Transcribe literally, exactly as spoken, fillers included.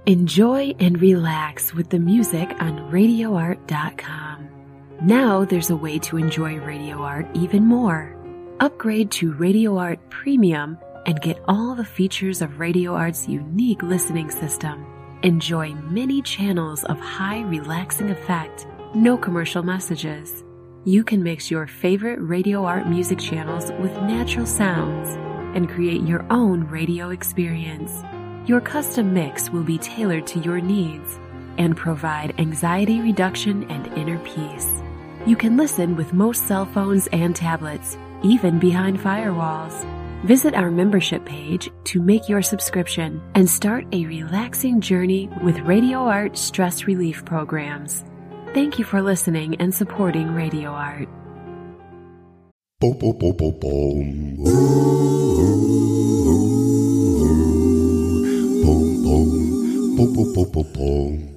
Enjoy and relax with the music on radio art dot com. Now there's a way to enjoy Radio Art even more. Upgrade to Radio Art Premium and get all the features of Radio Art's unique listening system. Enjoy many channels of high relaxing effect, no commercial messages. You can mix your favorite Radio Art music channels with natural sounds and create your own radio experience. Your custom mix will be tailored to your needs and provide anxiety reduction and inner peace. You can listen with most cell phones and tablets, even behind firewalls. Visit our membership page to make your subscription and start a relaxing journey with Radio Art stress relief programs. Thank you for listening and supporting Radio Art. Boom, boom, boom, boom, boom. Boom, boom, boom, boom, boom, boom, boom.